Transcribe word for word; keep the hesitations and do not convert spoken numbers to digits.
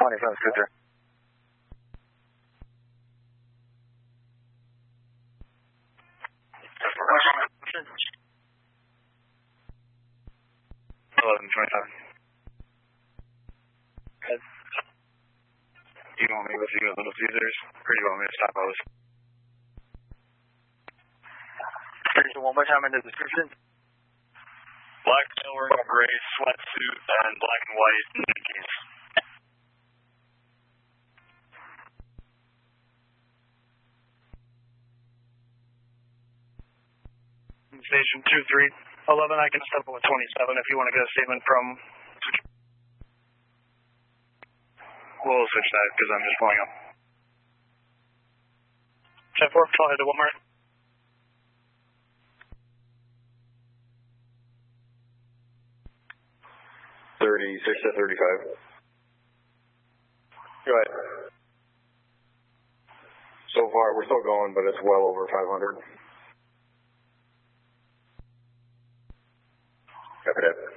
twenty from Scooter. eleven twenty-five. Good. You want me with you at Little Caesars, or do you want me to stop those? One more time in the description. Black male wearing a gray sweatsuit and black and white Nikes. Station two three eleven, I can step up with twenty-seven if you want to get a statement from... We'll switch that because I'm just pulling up. ten four, I'll head to Walmart. thirty-six to thirty-five. Go ahead. So far, we're still going, but it's well over five hundred. Copy that.